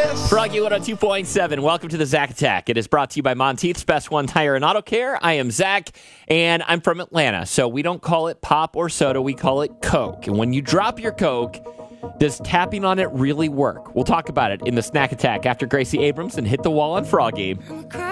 Froggy 102.7. Welcome to the Zach Attack. It is brought to you by Monteith's Best One Tire and Auto Care. I am Zach, and I'm from Atlanta, so we don't call it pop or soda. We call it Coke. And when you drop your Coke, does tapping on it really work? We'll talk about it in the Snack Attack after Gracie Abrams and Hit the Wall on Froggy.